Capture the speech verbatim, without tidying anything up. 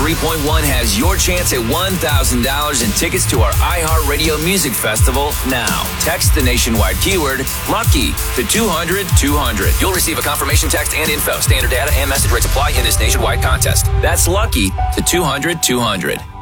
three point one has your chance at one thousand dollars in tickets to our iHeartRadio Music Festival now. Text the nationwide keyword LUCKY to two hundred two hundred. You'll receive a confirmation text and info. Standard data and message rates apply in this nationwide contest. That's LUCKY to two hundred two hundred.